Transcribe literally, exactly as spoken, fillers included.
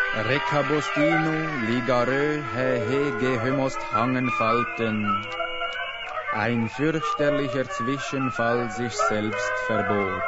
Recabostino, Ligarö, Hehe, Gehömost, Hangenfalten. Ein fürchterlicher Zwischenfall sich selbst verbot.